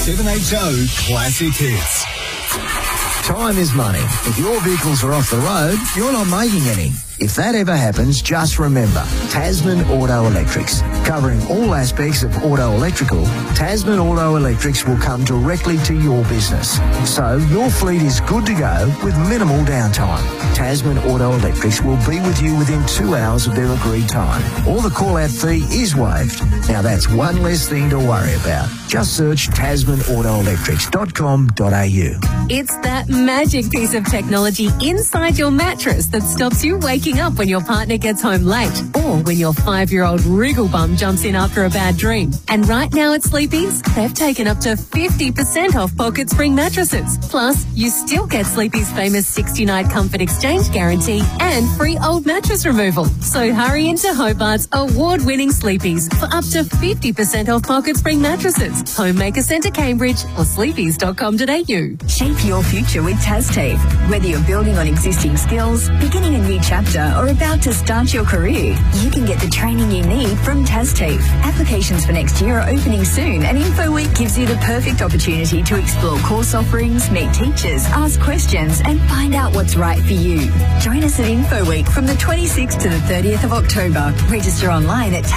7HO Classic Hits. Time is money. If your vehicles are off the road, you're not making any. If that ever happens, just remember, Tasman Auto Electrics. Covering all aspects of auto electrical, Tasman Auto Electrics will come directly to your business. So your fleet is good to go with minimal downtime. Tasman Auto Electrics will be with you within 2 hours of their agreed time. Or the call-out fee is waived. Now that's one less thing to worry about. Just search tasmanautoelectrics.com.au. It's that magic piece of technology inside your mattress that stops you waking up when your partner gets home late or when your 5-year-old wriggle bum jumps in after a bad dream. And right now at Sleepy's, they've taken up to 50% off pocket spring mattresses. Plus, you still get Sleepy's famous 60-night comfort exchange guarantee and free old mattress removal. So hurry into Hobart's award-winning Sleepy's for up to 50% off pocket spring mattresses. Homemaker Centre Cambridge or sleepies.com.au. Shape your future with TasTAFE. Whether you're building on existing skills, beginning a new chapter, or about to start your career, you can get the training you need from TasTAFE. Applications for next year are opening soon, and InfoWeek gives you the perfect opportunity to explore course offerings, meet teachers, ask questions, and find out what's right for you. Join us at InfoWeek from the 26th to the 30th of October. Register online at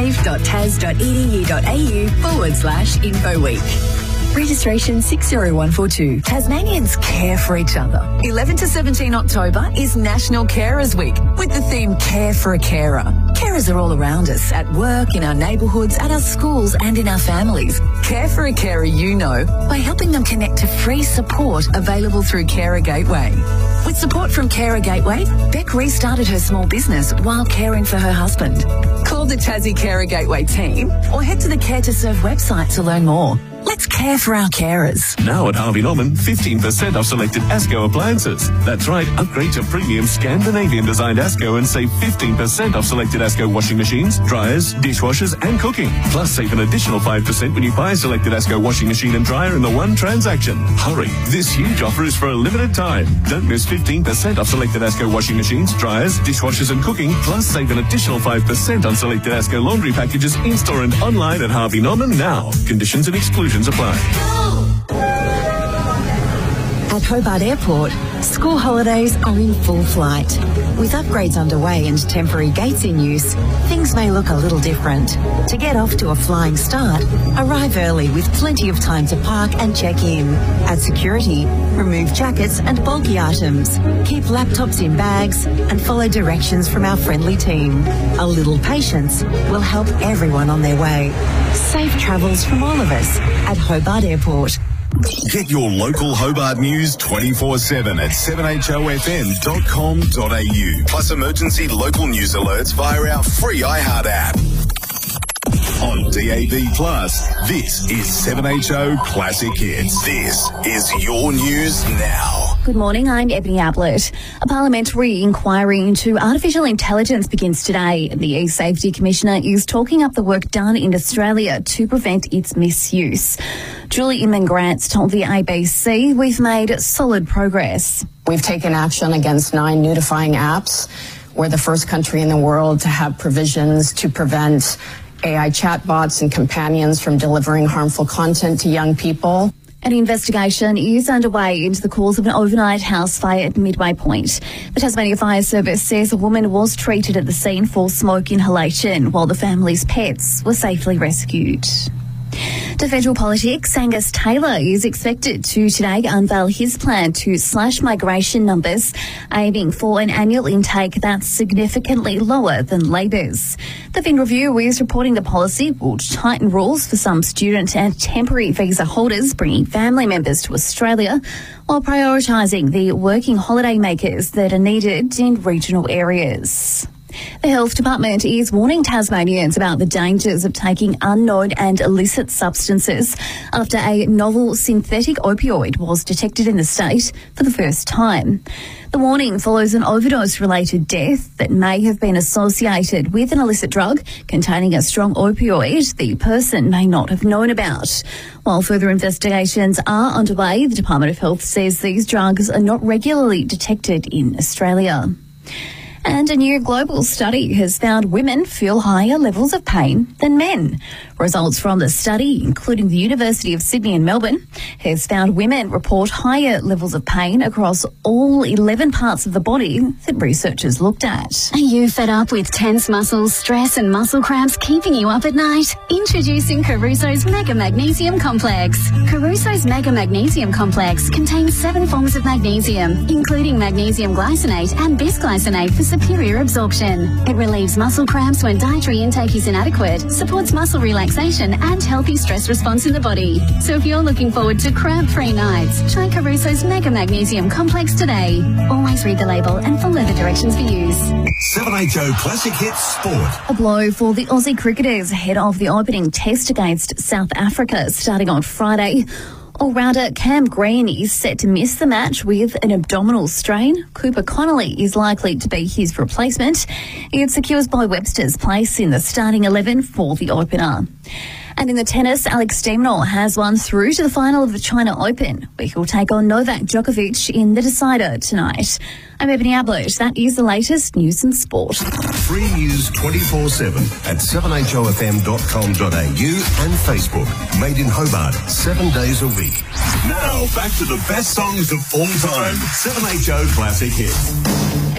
tastafe.tas.edu.au/InfoWeek. Registration 60142. Tasmanians care for each other. 11 to 17 October is National Carers Week with the theme Care for a Carer. Carers are all around us, at work, in our neighbourhoods, at our schools and in our families. Care for a carer you know by helping them connect to free support available through Carer Gateway. With support from Carer Gateway, Beck restarted her small business while caring for her husband. Call the Tassie Carer Gateway team or head to the Care to Serve website to learn more. Let's care for our carers. Now at Harvey Norman, 15% off selected ASCO appliances. That's right, upgrade to premium Scandinavian designed ASCO and save 15% off selected ASCO washing machines, dryers, dishwashers and cooking. Plus save an additional 5% when you buy a selected ASCO washing machine and dryer in the one transaction. Hurry, this huge offer is for a limited time. Don't miss 15% off selected ASCO washing machines, dryers, dishwashers and cooking. Plus save an additional 5% on selected ASCO laundry packages in-store and online at Harvey Norman now. Conditions and exclusions apply. At Hobart Airport, school holidays are in full flight. With upgrades underway and temporary gates in use, things may look a little different. To get off to a flying start, arrive early with plenty of time to park and check in. At security, remove jackets and bulky items. Keep laptops in bags and follow directions from our friendly team. A little patience will help everyone on their way. Safe travels from all of us at Hobart Airport. Get your local Hobart news 24/7 at 7HOFM.com.au. Plus emergency local news alerts via our free iHeart app. On DAB+, this is 7HO Classic Hits. This is your news now. Good morning, I'm Ebony Ablett. A parliamentary inquiry into artificial intelligence begins today. The E-Safety Commissioner is talking up the work done in Australia to prevent its misuse. Julie Inman-Grants told the ABC, "We've made solid progress." We've taken action against 9 nudifying apps. We're the first country in the world to have provisions to prevent AI chatbots and companions from delivering harmful content to young people. An investigation is underway into the cause of an overnight house fire at Midway Point. The Tasmania Fire Service says a woman was treated at the scene for smoke inhalation while the family's pets were safely rescued. To federal politics, Angus Taylor is expected to today unveil his plan to slash migration numbers, aiming for an annual intake that's significantly lower than Labor's. The Fin Review is reporting the policy would tighten rules for some student and temporary visa holders bringing family members to Australia, while prioritising the working holiday makers that are needed in regional areas. The Health Department is warning Tasmanians about the dangers of taking unknown and illicit substances after a novel synthetic opioid was detected in the state for the first time. The warning follows an overdose-related death that may have been associated with an illicit drug containing a strong opioid the person may not have known about. While further investigations are underway, the Department of Health says these drugs are not regularly detected in Australia. And a new global study has found women feel higher levels of pain than men. Results from the study, including the University of Sydney and Melbourne, has found women report higher levels of pain across all 11 parts of the body that researchers looked at. Are you fed up with tense muscles, stress and muscle cramps keeping you up at night? Introducing Caruso's Mega Magnesium Complex. Caruso's Mega Magnesium Complex contains 7 forms of magnesium, including magnesium glycinate and bisglycinate for superior absorption. It relieves muscle cramps when dietary intake is inadequate, supports muscle relaxation and healthy stress response in the body. So if you're looking forward to cramp-free nights, try Caruso's Mega Magnesium Complex today. Always read the label and follow the directions for use. 7HO Classic Hits Sport. A blow for the Aussie cricketers ahead of the opening test against South Africa starting on Friday. All-rounder Cam Green is set to miss the match with an abdominal strain. Cooper Connolly is likely to be his replacement. It secures Boy Webster's place in the starting 11 for the opener. And in the tennis, Alex de Minaur has won through to the final of the China Open, where he'll take on Novak Djokovic in the decider tonight. I'm Ebony Ablett. That is the latest news and sport. Free news 24/7 at 7HOFM.com.au and Facebook. Made in Hobart, 7 days a week. Now back to the best songs of all time. 7HO Classic Hits.